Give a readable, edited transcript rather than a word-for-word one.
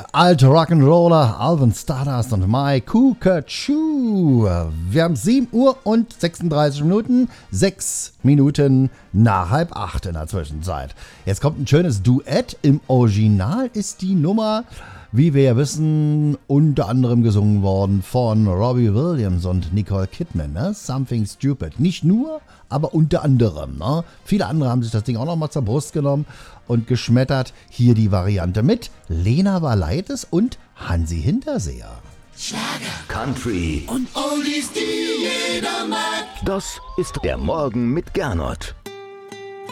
alte Rock'n'Roller, Alvin Stardust und My Cuckoo. Wir haben 7 Uhr und 36 Minuten, 6 Minuten nach 7:30 in der Zwischenzeit. Jetzt kommt ein schönes Duett. Im Original ist die Nummer, wie wir ja wissen, unter anderem gesungen worden von Robbie Williams und Nicole Kidman, ne? Something Stupid. Nicht nur, aber unter anderem. Ne? Viele andere haben sich das Ding auch nochmal zur Brust genommen und geschmettert. Hier die Variante mit Lena Valaitis und Hansi Hinterseher. Schlager, Country und Oldies, die jeder mag. Das ist der Morgen mit Gernot.